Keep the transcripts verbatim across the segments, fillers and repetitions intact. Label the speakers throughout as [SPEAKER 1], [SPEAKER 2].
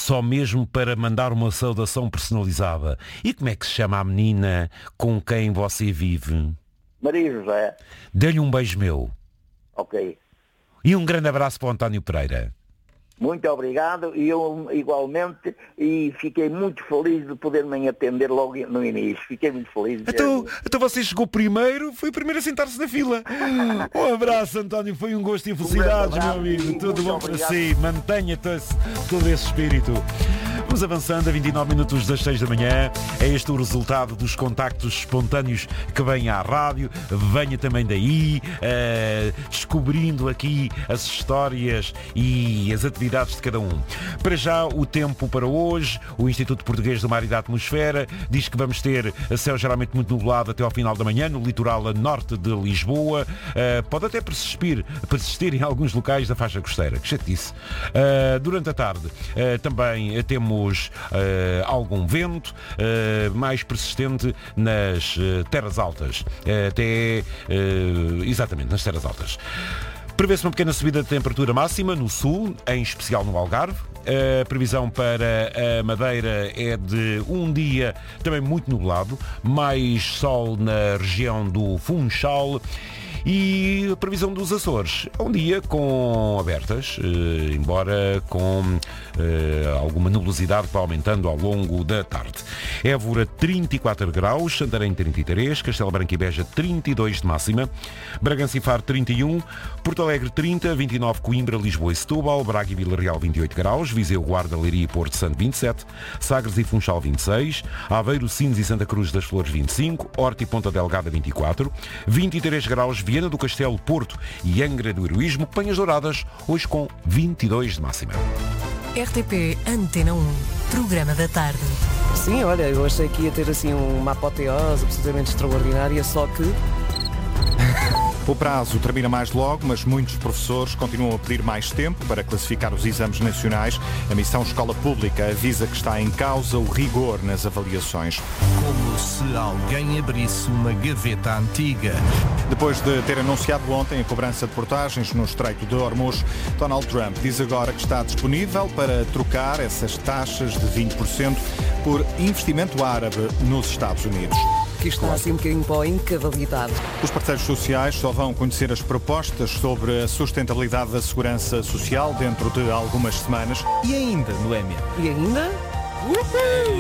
[SPEAKER 1] só mesmo para mandar uma saudação personalizada. E como é que se chama a menina com quem você vive?
[SPEAKER 2] Maria José.
[SPEAKER 1] Dê-lhe um beijo meu.
[SPEAKER 2] Ok.
[SPEAKER 1] E um grande abraço para o António Pereira.
[SPEAKER 2] Muito obrigado, e eu igualmente, e fiquei muito feliz de poder-me atender logo no início. Fiquei muito feliz. De...
[SPEAKER 1] Então, então você chegou primeiro, foi o primeiro a sentar-se na fila. Um abraço, António, foi um gosto e felicidades, um meu amigo. Tudo bom para si, mantenha todo esse espírito. Vamos avançando a vinte e nove minutos das seis da manhã. É este o resultado dos contactos espontâneos que vêm à rádio. Venha também daí, uh, descobrindo aqui as histórias e as atividades de cada um. Para já, o tempo para hoje. O Instituto Português do Mar e da Atmosfera diz que vamos ter céu geralmente muito nublado até ao final da manhã, no litoral a norte de Lisboa. Uh, pode até persistir, persistir em alguns locais da faixa costeira. Que chatice. Uh, durante a tarde, uh, também temos Uh, algum vento uh, mais persistente nas uh, terras altas, uh, até uh, exatamente nas terras altas. Prevê-se uma pequena subida de temperatura máxima no sul, em especial no Algarve. A previsão para a Madeira é de um dia também muito nublado, mais sol na região do Funchal. E a previsão dos Açores é um dia com abertas, eh, embora com eh, alguma nebulosidade para aumentando ao longo da tarde. Évora trinta e quatro graus, Santarém trinta e três, Castelo Branco e Beja trinta e dois de máxima, Bragança e Faro trinta e um, Porto Alegre trinta, vinte e nove Coimbra, Lisboa e Setúbal, Braga e Vila Real vinte e oito graus, Viseu, Guarda, Leiria e Porto Santo vinte e sete, Sagres e Funchal vinte e seis, Aveiro, Sines e Santa Cruz das Flores vinte e cinco, Horta e Ponta Delgada vinte e quatro, vinte e três graus, Viana do Castelo, Porto e Angra do Heroísmo, Penhas Douradas, hoje com vinte e dois de máxima.
[SPEAKER 3] R T P Antena um, programa da tarde.
[SPEAKER 4] Sim, olha, eu achei que ia ter assim uma apoteose absolutamente extraordinária, só que...
[SPEAKER 5] O prazo termina mais logo, mas muitos professores continuam a pedir mais tempo para classificar os exames nacionais. A Missão Escola Pública avisa que está em causa o rigor nas avaliações.
[SPEAKER 6] Como se alguém abrisse uma gaveta antiga.
[SPEAKER 5] Depois de ter anunciado ontem a cobrança de portagens no Estreito de Hormuz, Donald Trump diz agora que está disponível para trocar essas taxas de vinte por cento por investimento árabe nos Estados Unidos.
[SPEAKER 4] Que está assim um bocadinho para a incavabilidade.
[SPEAKER 5] Os parceiros sociais só vão conhecer as propostas sobre a sustentabilidade da segurança social dentro de algumas semanas.
[SPEAKER 6] E ainda, Noémia?
[SPEAKER 4] E ainda? Uhul!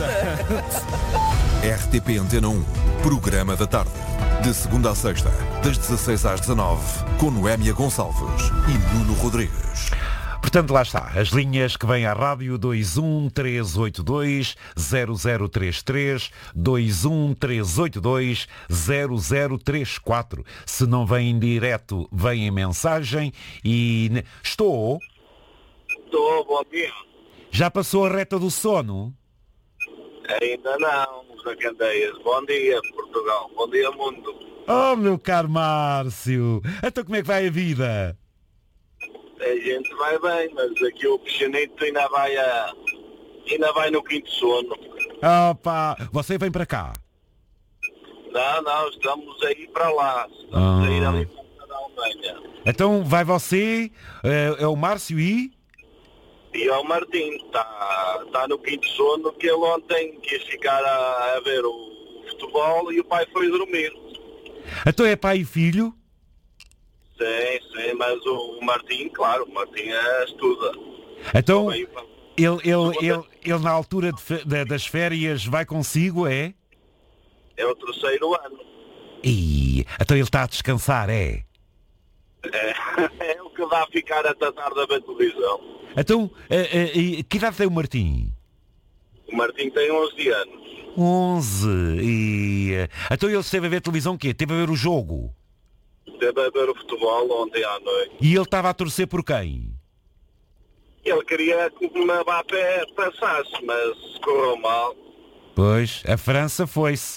[SPEAKER 7] R T P Antena um, programa da tarde. De segunda a sexta, das dezasseis às dezanove, com Noémia Gonçalves e Nuno Rodrigues.
[SPEAKER 1] Portanto, lá está, as linhas que vêm à rádio dois um três oito dois zero zero três três, dois um três oito dois zero zero três quatro. Se não vem em direto, vem em mensagem e... Estou?
[SPEAKER 8] Estou, bom dia.
[SPEAKER 1] Já passou a reta do sono?
[SPEAKER 8] Ainda não, na Candeias. Bom dia, Portugal. Bom dia, mundo.
[SPEAKER 1] Oh, meu caro Márcio, então como é que vai a vida?
[SPEAKER 8] A gente vai bem, mas aqui o peixanito ainda vai a... ainda vai no quinto sono.
[SPEAKER 1] Opa, você vem para cá?
[SPEAKER 8] Não, não, estamos a ir para lá. Estamos ah. a ir ali para a Alemanha.
[SPEAKER 1] Então vai você, é, é o Márcio e...
[SPEAKER 8] E é o Martim, está tá no quinto sono, que ele ontem quis ficar a, a ver o futebol e o pai foi dormir.
[SPEAKER 1] Então é pai e filho?
[SPEAKER 8] Sim, sim, mas o Martim, claro, o Martim é, estuda.
[SPEAKER 1] Então, ele, ele, ele, ele, ele na altura de, de, das férias vai consigo, é?
[SPEAKER 8] É o terceiro ano.
[SPEAKER 1] E então ele está a descansar, é?
[SPEAKER 8] É, é o que dá a ficar até tarde a ver televisão.
[SPEAKER 1] Então, uh, uh, que idade tem o Martim?
[SPEAKER 8] O Martim tem onze anos.
[SPEAKER 1] onze. E, uh, então ele esteve a ver televisão o quê? Esteve a ver o jogo?
[SPEAKER 8] Esteve a ver o futebol ontem à noite.
[SPEAKER 1] E ele estava a torcer por quem?
[SPEAKER 8] Ele queria que o Mbappé passasse, mas correu mal.
[SPEAKER 1] Pois, a França foi-se.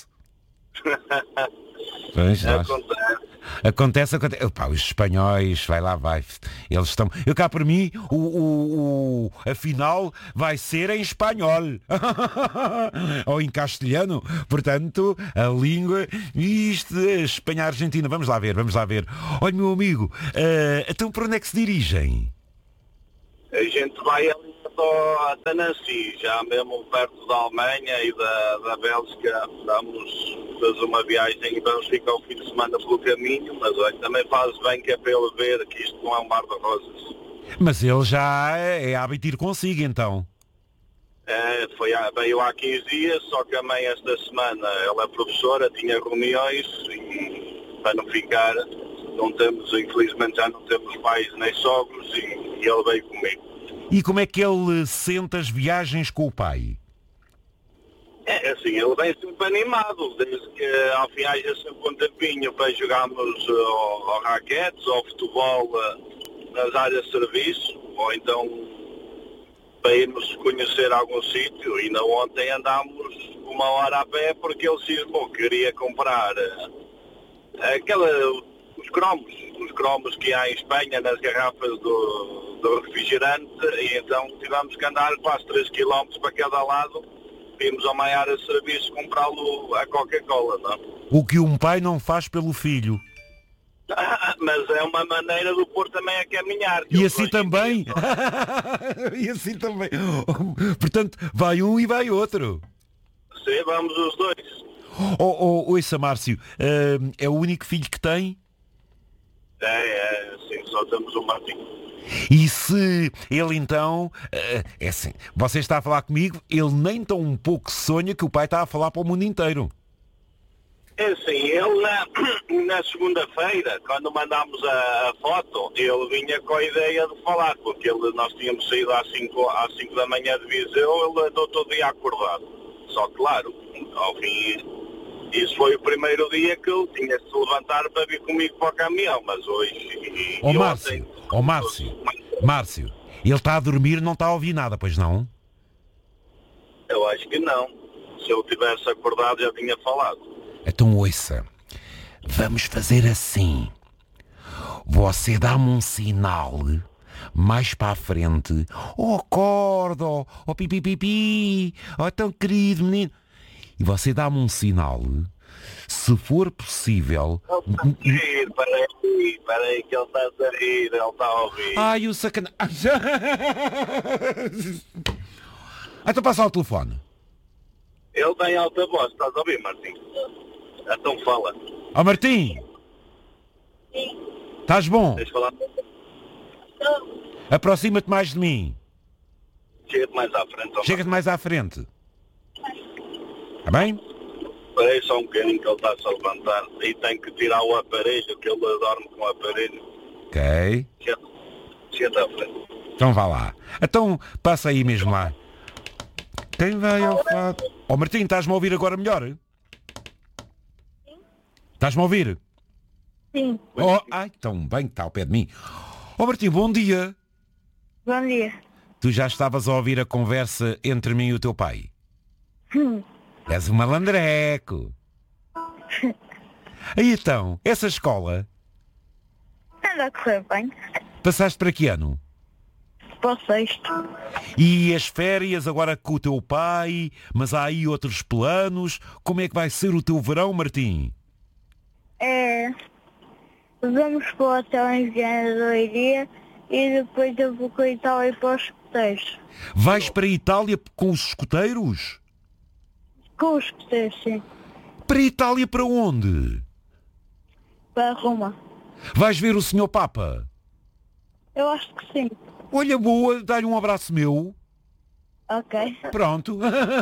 [SPEAKER 1] Pois, acontece. Acontece, acontece. Opa, os espanhóis, vai lá, vai. Eles estão. Eu cá por mim, o, o, o, a final vai ser em espanhol. Ou em castelhano. Portanto, a língua. Isto, Espanha-Argentina. Vamos lá ver, vamos lá ver. Olha, meu amigo, uh, então por onde é que se dirigem?
[SPEAKER 8] A gente vai ali até Nancy, já mesmo perto da Alemanha e da, da Bélgica. Vamos fazer uma viagem e vamos ficar o fim de semana pelo caminho, mas olha, também faz bem que é para ele ver que isto não é um mar de rosas.
[SPEAKER 1] Mas ele já é hábito ir consigo, então.
[SPEAKER 8] É, foi, veio há quinze dias, só que a mãe esta semana, ela é professora, tinha reuniões e para não ficar, não temos, infelizmente já não temos pais nem sogros e, e ele veio comigo.
[SPEAKER 1] E como é que ele sente as viagens com o pai?
[SPEAKER 8] É assim, ele vem sempre animado, desde que ao viagem sempre um tempinho para jogarmos ao, ao raquetes, ao futebol nas áreas de serviço, ou então para irmos conhecer algum sítio. Ainda ontem andámos uma hora a pé porque ele cismou que queria comprar aquela, os cromos, os cromos que há em Espanha nas garrafas do, do refrigerante, e então tivemos que andar quase três quilómetros para cada lado, vimos ao meia área de serviço comprá-lo a Coca-Cola, não?
[SPEAKER 1] O que um pai não faz pelo filho.
[SPEAKER 8] Mas é uma maneira do pôr também a caminhar.
[SPEAKER 1] E assim também? E assim também. Portanto, vai um e vai outro.
[SPEAKER 8] Sim, vamos os dois.
[SPEAKER 1] Oh, oh, ouça, Márcio, uh, é o único filho que tem?
[SPEAKER 8] É, é, sim, só temos um Martim.
[SPEAKER 1] E se ele então, uh, é assim, você está a falar comigo, ele nem tão um pouco sonha que o pai está a falar para o mundo inteiro.
[SPEAKER 8] É assim, ele na, na segunda-feira, quando mandámos a, a foto, ele vinha com a ideia de falar, porque ele, nós tínhamos saído às cinco, às cinco da manhã de Viseu, ele andou todo dia acordado. Só claro, ao fim, isso foi o primeiro dia que ele tinha de se levantar para vir comigo para o caminhão, mas hoje...
[SPEAKER 1] Ó Márcio, ó Márcio, Márcio, ele está a dormir, não está a ouvir nada, pois não?
[SPEAKER 8] Eu acho que não. Se eu tivesse acordado já tinha falado.
[SPEAKER 1] Então ouça, vamos fazer assim. Você dá-me um sinal mais para a frente. Oh, acorda, oh, oh pipi pipi, oh tão querido menino. E você dá-me um sinal, se for possível...
[SPEAKER 8] Ele está a rir, peraí, peraí que ele está a rir, ele está a ouvir.
[SPEAKER 1] Ai, o sacana... Então passa ao telefone.
[SPEAKER 8] Ele tem alta voz, estás a ouvir, Martim? Então fala.
[SPEAKER 1] Ó oh, Martim!
[SPEAKER 8] Sim.
[SPEAKER 1] Estás bom?
[SPEAKER 8] Deixa falar.
[SPEAKER 1] Aproxima-te mais de mim.
[SPEAKER 8] Chega-te mais à frente.
[SPEAKER 1] Chega-te mais à frente. Está bem?
[SPEAKER 8] Espera aí só um bocadinho que ele está-se a levantar e tem que tirar o aparelho, que ele dorme com o aparelho.
[SPEAKER 1] Ok.
[SPEAKER 8] Chega-te à frente.
[SPEAKER 1] Então vá lá. Então passa aí mesmo lá. Quem vai ao fato? Ó oh, Martim, estás-me a ouvir agora melhor? Estás-me a ouvir?
[SPEAKER 9] Sim.
[SPEAKER 1] Oh, ai, tão bem que está ao pé de mim. Ó oh, Martim, bom dia.
[SPEAKER 9] Bom dia.
[SPEAKER 1] Tu já estavas a ouvir a conversa entre mim e o teu pai?
[SPEAKER 9] Hum.
[SPEAKER 1] És um malandreco. Aí então, essa escola?
[SPEAKER 9] Anda a correr bem.
[SPEAKER 1] Passaste para que ano?
[SPEAKER 9] Para o sexto.
[SPEAKER 1] E as férias agora com o teu pai? Mas há aí outros planos? Como é que vai ser o teu verão, Martim?
[SPEAKER 9] É... Vamos para o hotel em Viana do Leiria e depois eu vou com a Itália para os escuteiros.
[SPEAKER 1] Vais para a Itália com os escuteiros?
[SPEAKER 9] Com os escuteiros, sim.
[SPEAKER 1] Para a Itália para onde?
[SPEAKER 9] Para Roma.
[SPEAKER 1] Vais ver o senhor Papa?
[SPEAKER 9] Eu acho que sim.
[SPEAKER 1] Olha, boa, dá-lhe um abraço meu.
[SPEAKER 9] Ok.
[SPEAKER 1] Pronto.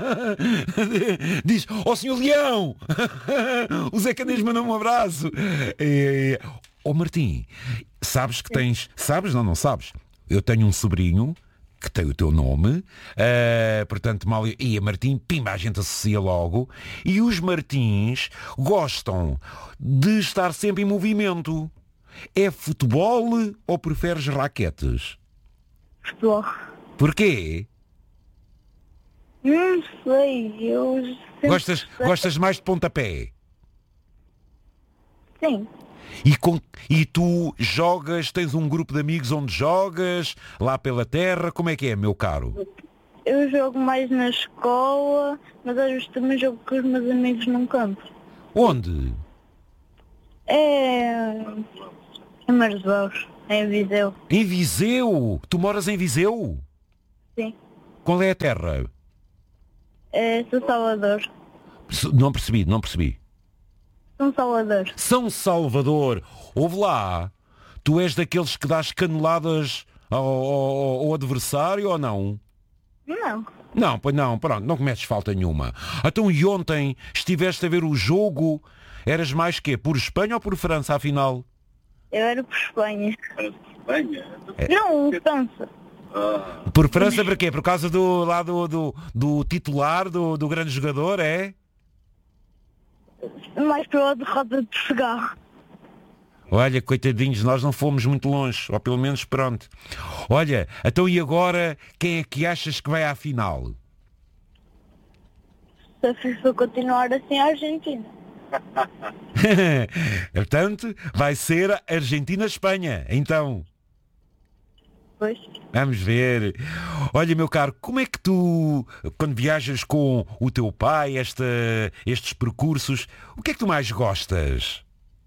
[SPEAKER 1] Diz, ó oh, senhor Leão, o Zé Candês mandou um abraço. É... Ó oh, Martim, sabes que tens... Sabes? Não, não sabes. Eu tenho um sobrinho que tem o teu nome, uh, portanto, mal... E a Martim, pimba, a gente associa logo. E os Martins gostam de estar sempre em movimento. É futebol ou preferes raquetes?
[SPEAKER 9] Futebol.
[SPEAKER 1] Porquê?
[SPEAKER 9] Não sei, eu...
[SPEAKER 1] Gostas, gostas mais de pontapé?
[SPEAKER 9] Sim.
[SPEAKER 1] E, com, e tu jogas, tens um grupo de amigos onde jogas, lá pela terra, como é que é, meu caro?
[SPEAKER 9] Eu jogo mais na escola, mas às vezes também jogo com os meus amigos num campo.
[SPEAKER 1] Onde?
[SPEAKER 9] É... em Marzeus, em Viseu.
[SPEAKER 1] Em Viseu? Tu moras em Viseu?
[SPEAKER 9] Sim.
[SPEAKER 1] Qual é a terra?
[SPEAKER 9] É São Salvador.
[SPEAKER 1] Não percebi, não percebi.
[SPEAKER 9] São Salvador.
[SPEAKER 1] São Salvador. Ouve lá. Tu és daqueles que dás caneladas ao, ao, ao adversário ou não?
[SPEAKER 9] Não.
[SPEAKER 1] Não, pois não, pronto, não cometes falta nenhuma. Então e ontem estiveste a ver o jogo, eras mais quê? Por Espanha ou por França, afinal?
[SPEAKER 9] Eu era por Espanha.
[SPEAKER 8] Era por Espanha?
[SPEAKER 1] É.
[SPEAKER 9] Não, França.
[SPEAKER 8] Ah.
[SPEAKER 1] Por França por quê? Por causa do, lá do, do, do titular, do, do grande jogador, é?
[SPEAKER 9] Mais pela derrota de Portugal.
[SPEAKER 1] Olha, coitadinhos, nós não fomos muito longe, ou pelo menos pronto. Olha, então e agora, quem é que achas que vai à final?
[SPEAKER 9] Se a FIFA continuar assim, a Argentina.
[SPEAKER 1] Portanto, vai ser Argentina-Espanha, então.
[SPEAKER 9] Pois.
[SPEAKER 1] Vamos ver. Olha, meu caro, como é que tu, quando viajas com o teu pai, esta, estes percursos, o que é que tu mais gostas?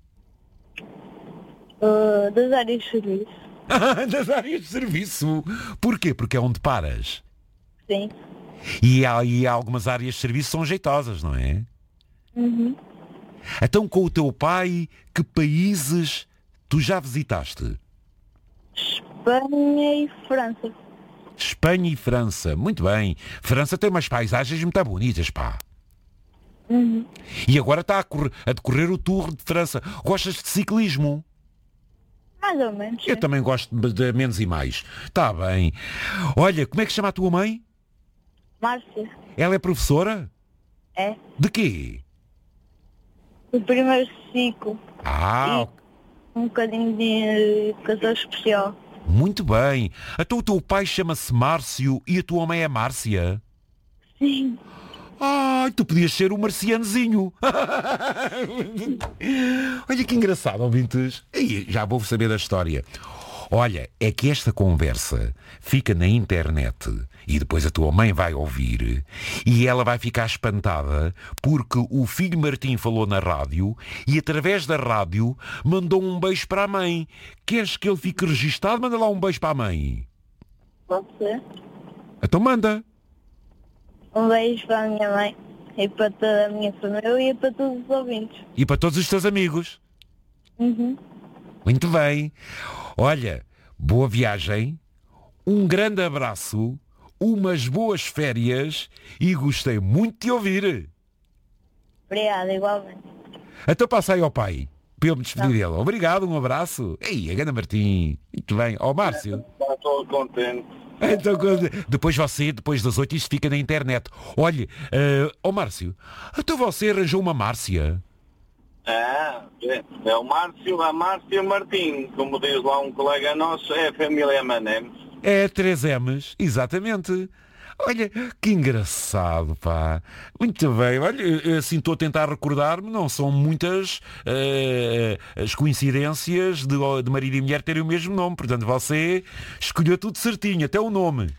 [SPEAKER 9] Uh, das áreas de serviço.
[SPEAKER 1] Das áreas de serviço. Porquê? Porque é onde paras.
[SPEAKER 9] Sim.
[SPEAKER 1] E há, e há algumas áreas de serviço que são jeitosas, não é?
[SPEAKER 9] Uhum.
[SPEAKER 1] Então, com o teu pai, que países tu já visitaste?
[SPEAKER 9] Espanha e França.
[SPEAKER 1] Espanha e França. Muito bem. França tem umas paisagens muito bonitas, pá.
[SPEAKER 9] Uhum.
[SPEAKER 1] E agora está a, correr, a decorrer o Tour de França. Gostas de ciclismo?
[SPEAKER 9] Mais ou menos.
[SPEAKER 1] Eu
[SPEAKER 9] sim.
[SPEAKER 1] também gosto de, de menos e mais. Está bem. Olha, como é que se chama a tua mãe?
[SPEAKER 9] Márcia.
[SPEAKER 1] Ela é professora?
[SPEAKER 9] É.
[SPEAKER 1] De quê?
[SPEAKER 9] O primeiro ciclo.
[SPEAKER 1] Ah,
[SPEAKER 9] E um bocadinho de educação especial.
[SPEAKER 1] muito bem. Então o teu pai chama-se Márcio e a tua mãe é Márcia?
[SPEAKER 9] Sim.
[SPEAKER 1] Ai, tu podias ser o marcianozinho. Olha que engraçado, ouvintes. Ei, já vou saber da história. Olha, é que esta conversa fica na internet e depois a tua mãe vai ouvir e ela vai ficar espantada porque o filho Martim falou na rádio e através da rádio mandou um beijo para a mãe. Queres que ele fique registado? Manda lá um beijo para a mãe.
[SPEAKER 9] Pode ser.
[SPEAKER 1] Então manda.
[SPEAKER 9] Um beijo para a minha mãe e para toda a minha família e para todos os ouvintes.
[SPEAKER 1] E para todos os teus amigos.
[SPEAKER 9] Uhum.
[SPEAKER 1] Muito bem. Olha, boa viagem, um grande abraço, umas boas férias e gostei muito de te ouvir.
[SPEAKER 9] Obrigada, igualmente.
[SPEAKER 1] Então passa aí ao pai, para eu me despedir dele. Obrigado, um abraço. Ei, a Gana Martim. Muito bem. Ó Márcio.
[SPEAKER 8] Estou contente.
[SPEAKER 1] Então, quando- depois você, depois das oito, isto fica na internet. Olhe, eh, ó Márcio, então você arranjou uma Márcia?
[SPEAKER 8] É, é, é o Márcio, a Márcia Martim, como diz lá um colega nosso, é a família Manemes.
[SPEAKER 1] É três M's, exatamente. Olha, que engraçado, pá. Muito bem. Olha, eu, assim estou a tentar recordar-me, não são muitas eh, as coincidências de, de marido e mulher terem o mesmo nome. Portanto, você escolheu tudo certinho, até o nome.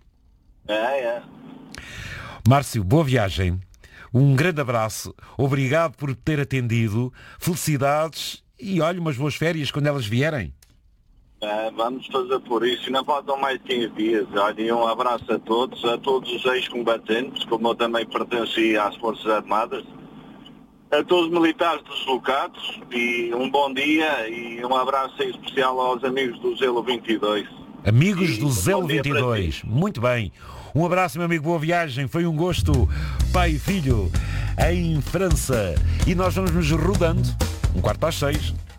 [SPEAKER 8] É, é.
[SPEAKER 1] Márcio, boa viagem. Um grande abraço. Obrigado por ter atendido. Felicidades e olha, umas boas férias quando elas vierem.
[SPEAKER 8] É, vamos fazer por isso. Não faltam mais quinze dias. Olha, e um abraço a todos, a todos os ex-combatentes, como eu também pertencia às Forças Armadas, a todos os militares deslocados e um bom dia e um abraço em especial aos amigos do Zelo vinte e dois.
[SPEAKER 1] Amigos
[SPEAKER 8] E
[SPEAKER 1] do
[SPEAKER 8] um
[SPEAKER 1] Zelo
[SPEAKER 8] bom dia
[SPEAKER 1] vinte e
[SPEAKER 8] para
[SPEAKER 1] dois.
[SPEAKER 8] ti.
[SPEAKER 1] Muito bem. Um abraço, meu amigo. Boa viagem. Foi um gosto, pai e filho, em França. E nós vamos nos rodando. Um quarto às seis.